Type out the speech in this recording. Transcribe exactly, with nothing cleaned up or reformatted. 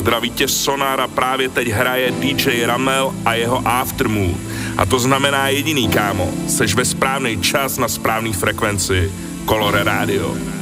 Zdraví tě Sonára, právě teď hraje dý džej Ramel a jeho Aftermoon. A to znamená jediný, kámo, seš ve správný čas na správný frekvenci. Colore Radio.